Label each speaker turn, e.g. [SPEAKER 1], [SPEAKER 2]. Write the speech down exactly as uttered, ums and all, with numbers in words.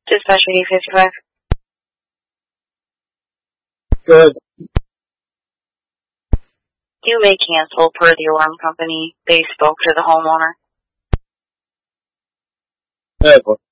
[SPEAKER 1] Dispatcher D fifty-five.
[SPEAKER 2] Good.
[SPEAKER 1] You may cancel per the alarm company. They spoke to the homeowner.
[SPEAKER 2] Good.